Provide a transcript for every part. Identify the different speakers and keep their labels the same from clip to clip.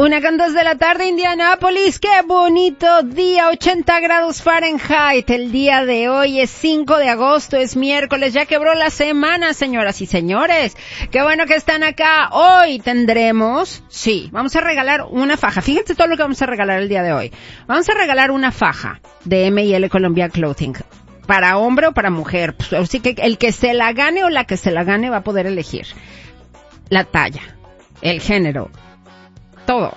Speaker 1: 1:02 de la tarde, Indianápolis. ¡Qué bonito día! 80 grados Fahrenheit. El día de hoy es 5 de agosto, es miércoles. Ya quebró la semana, señoras y señores. ¡Qué bueno que están acá! Hoy tendremos, vamos a regalar una faja. Fíjense todo lo que vamos a regalar el día de hoy. Vamos a regalar una faja de M&L Colombia Clothing. Para hombre o para mujer. Pues, así que el que se la gane o la que se la gane va a poder elegir la talla, el género, todo,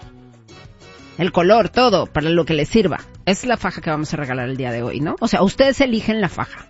Speaker 1: el color, todo, para lo que les sirva. Esa es la faja que vamos a regalar el día de hoy, ¿no? O sea, ustedes eligen la faja.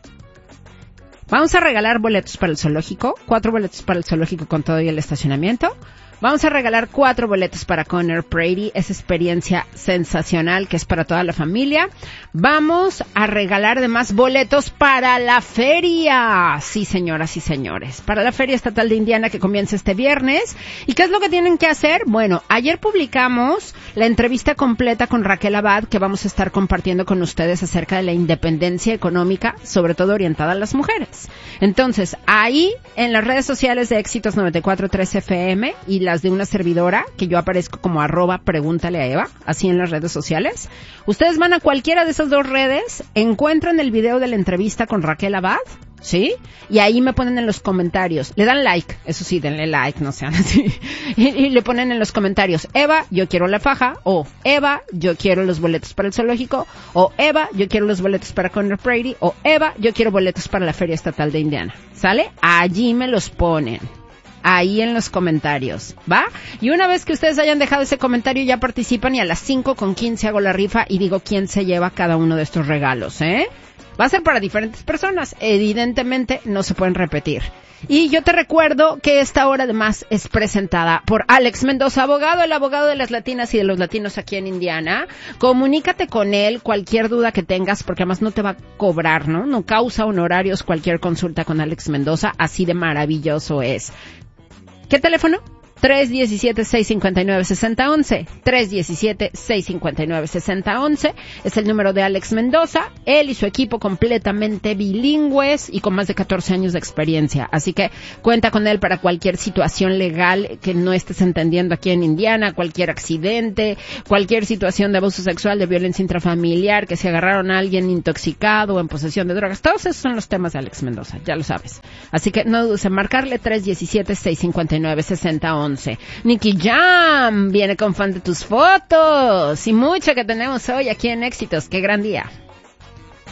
Speaker 1: Vamos a regalar boletos para el zoológico, 4 boletos para el zoológico con todo y el estacionamiento. Vamos a regalar 4 boletos para Conner Prairie, esa experiencia sensacional que es para toda la familia. Vamos a regalar además boletos para la feria. Sí, señoras y señores, para la Feria Estatal de Indiana que comienza este viernes. ¿Y qué es lo que tienen que hacer? Bueno, ayer publicamos la entrevista completa con Raquel Abad que vamos a estar compartiendo con ustedes acerca de la independencia económica, sobre todo orientada a las mujeres. Entonces, ahí en las redes sociales de Éxitos 94.3 FM y las de una servidora, que yo aparezco como @pregúntale a Eva, así en las redes sociales. Ustedes van a cualquiera de esas dos redes, encuentran el video de la entrevista con Raquel Abad, ¿sí? Y ahí me ponen en los comentarios, le dan like, eso sí, denle like, no sean así, y le ponen en los comentarios, Eva, yo quiero la faja, o Eva, yo quiero los boletos para el zoológico, o Eva, yo quiero los boletos para Conner Prairie, o Eva, yo quiero boletos para la Feria Estatal de Indiana, ¿sale? Allí me los ponen. Ahí en los comentarios, ¿va? Y una vez que ustedes hayan dejado ese comentario ya participan y a las 5:15 hago la rifa y digo quién se lleva cada uno de estos regalos, ¿eh? Va a ser para diferentes personas, evidentemente no se pueden repetir. Y yo te recuerdo que esta hora además es presentada por Alex Mendoza, abogado, el abogado de las latinas y de los latinos aquí en Indiana. Comunícate con él, cualquier duda que tengas, porque además no te va a cobrar, ¿no? No causa honorarios cualquier consulta con Alex Mendoza, así de maravilloso es. ¿Qué teléfono? 317-659-6011. 317-659-6011. Es el número de Alex Mendoza. Él y su equipo completamente bilingües y con más de 14 años de experiencia. Así que cuenta con él para cualquier situación legal que no estés entendiendo aquí en Indiana, cualquier accidente, cualquier situación de abuso sexual, de violencia intrafamiliar, que se agarraron a alguien intoxicado o en posesión de drogas. Todos esos son los temas de Alex Mendoza, ya lo sabes. Así que no dudes en marcarle 317-659-6011. Nicky Jam viene con fan de tus fotos y mucho que tenemos hoy aquí en Éxitos. ¡Qué gran día!